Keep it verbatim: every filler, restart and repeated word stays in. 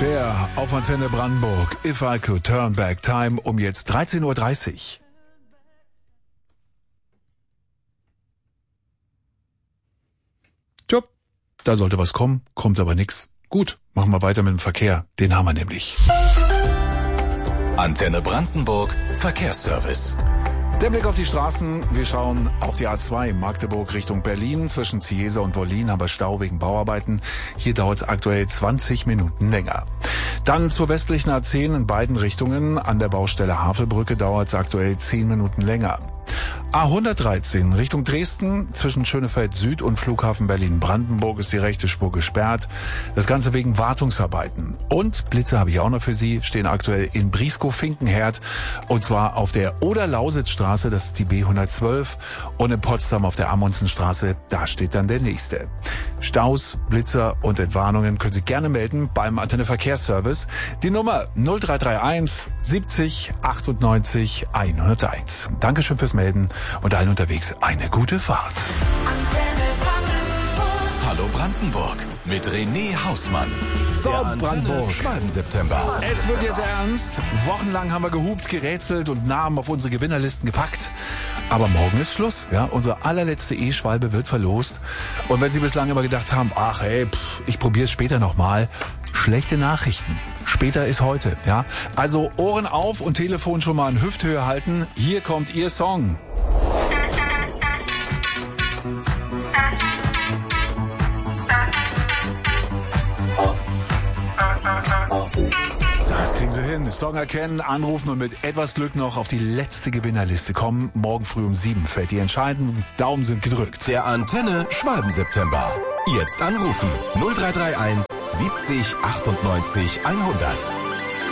Cher auf Antenne Brandenburg. If I Could Turn Back Time um jetzt dreizehn Uhr dreißig. Tja, da sollte was kommen, kommt aber nix. Gut, machen wir weiter mit dem Verkehr. Den haben wir nämlich. Antenne Brandenburg Verkehrsservice. Der Blick auf die Straßen. Wir schauen auf die A zwei Magdeburg Richtung Berlin. Zwischen Ziesa und Wollin haben wir Stau wegen Bauarbeiten. Hier dauert es aktuell zwanzig Minuten länger. Dann zur westlichen A zehn in beiden Richtungen. An der Baustelle Havelbrücke dauert es aktuell zehn Minuten länger. A hundertdreizehn Richtung Dresden. Zwischen Schönefeld Süd und Flughafen Berlin-Brandenburg ist die rechte Spur gesperrt. Das Ganze wegen Wartungsarbeiten. Und Blitze habe ich auch noch für Sie, stehen aktuell in Brieskow-Finkenherd. Und zwar auf der Oder-Lausitz-Straße, das ist die B hundertzwölf. Und in Potsdam auf der Amundsenstraße, da steht dann der nächste. Staus, Blitzer und Entwarnungen können Sie gerne melden beim Antenne Verkehrsservice. Die Nummer null drei drei eins siebzig achtundneunzig hunderteins. Dankeschön fürs Melden und allen unterwegs eine gute Fahrt. Hallo Brandenburg mit René Hausmann. So, Der Brandenburg. Schwalben-September. Es wird jetzt ernst. Wochenlang haben wir gehupt, gerätselt und Namen auf unsere Gewinnerlisten gepackt. Aber morgen ist Schluss. Ja, unsere allerletzte E-Schwalbe wird verlost. Und wenn Sie bislang immer gedacht haben, ach ey, pff, ich probiere es später nochmal. Schlechte Nachrichten. Später ist heute. Ja, also Ohren auf und Telefon schon mal in Hüfthöhe halten. Hier kommt Ihr Song. Das kriegen Sie hin. Song erkennen, anrufen und mit etwas Glück noch auf die letzte Gewinnerliste kommen. Morgen früh um sieben fällt die Entscheidung. Daumen sind gedrückt. Der Antenne Schwalben-September. Jetzt anrufen null drei drei eins siebzig achtundneunzig hundert.